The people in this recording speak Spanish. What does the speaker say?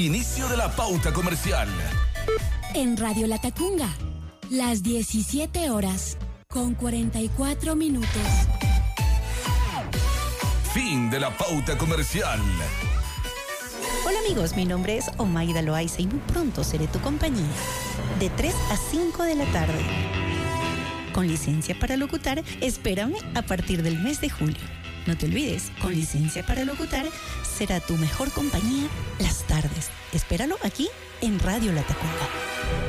Inicio de la pauta comercial. En Radio La Tacunga, las 17 horas con 44 minutos. Fin de la pauta comercial. Hola amigos, mi nombre es Omaida Loaiza y muy pronto seré tu compañía, de 3 a 5 de la tarde. Con licencia para locutar, espérame a partir del mes de julio. No te olvides, con licencia para locutar, será tu mejor compañía las tardes. Espéralo aquí en Radio La Tacunga.